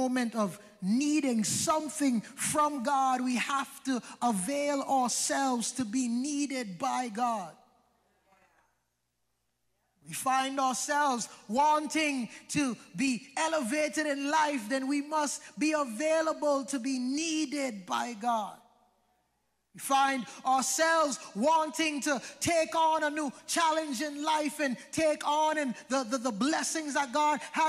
moment of needing something from God, we have to avail ourselves to be needed by God. We find ourselves wanting to be elevated in life, then we must be available to be needed by God. We find ourselves wanting to take on a new challenge in life and take on the blessings that God has